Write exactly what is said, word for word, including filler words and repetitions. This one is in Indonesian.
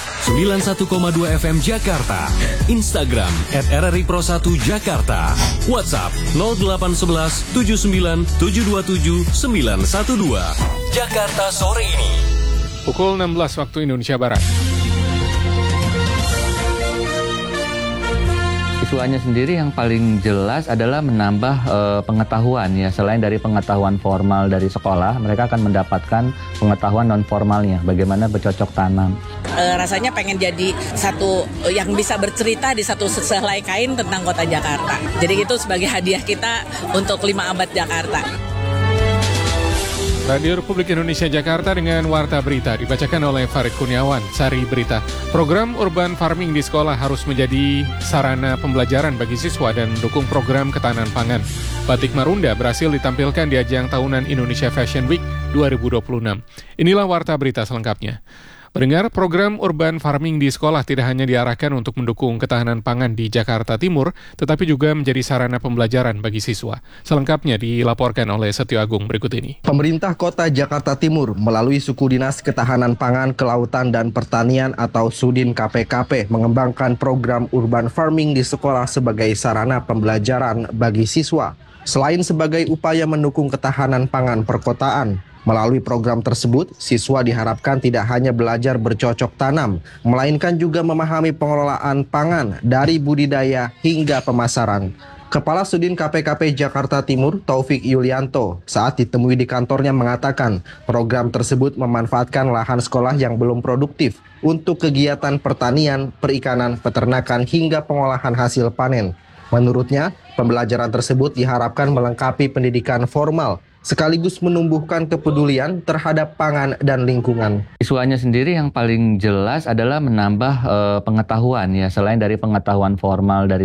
sembilan puluh satu koma dua F M Jakarta, Instagram at R R I Pro satu Jakarta, WhatsApp nol delapan satu satu tujuh sembilan tujuh dua tujuh sembilan satu dua. Jakarta sore ini. Pukul enam belas waktu Indonesia Barat. Siswanya sendiri yang paling jelas adalah menambah e, pengetahuan ya. Selain dari pengetahuan formal dari sekolah, mereka akan mendapatkan pengetahuan non formalnya, bagaimana bercocok tanam. E, rasanya pengen jadi satu yang bisa bercerita di satu sehelai kain tentang kota Jakarta. Jadi itu sebagai hadiah kita untuk lima abad Jakarta. Radio Republik Indonesia Jakarta dengan Warta Berita dibacakan oleh Farid Kurniawan, Sari Berita. Program urban farming di sekolah harus menjadi sarana pembelajaran bagi siswa dan mendukung program ketahanan pangan. Batik Marunda berhasil ditampilkan di ajang tahunan Indonesia Fashion Week dua ribu dua puluh enam. Inilah Warta Berita selengkapnya. Pendengar, program urban farming di sekolah tidak hanya diarahkan untuk mendukung ketahanan pangan di Jakarta Timur, tetapi juga menjadi sarana pembelajaran bagi siswa. Selengkapnya dilaporkan oleh Setio Agung berikut ini. Pemerintah Kota Jakarta Timur melalui Suku Dinas Ketahanan Pangan, Kelautan, dan Pertanian atau Sudin K P K P mengembangkan program urban farming di sekolah sebagai sarana pembelajaran bagi siswa. Selain sebagai upaya mendukung ketahanan pangan perkotaan, melalui program tersebut, siswa diharapkan tidak hanya belajar bercocok tanam, melainkan juga memahami pengelolaan pangan dari budidaya hingga pemasaran. Kepala Sudin K P K P Jakarta Timur, Taufik Yulianto, saat ditemui di kantornya mengatakan program tersebut memanfaatkan lahan sekolah yang belum produktif untuk kegiatan pertanian, perikanan, peternakan, hingga pengolahan hasil panen. Menurutnya, pembelajaran tersebut diharapkan melengkapi pendidikan formal, sekaligus menumbuhkan kepedulian terhadap pangan dan lingkungan. Siswanya sendiri yang paling jelas adalah menambah e, pengetahuan ya. Selain dari pengetahuan formal dari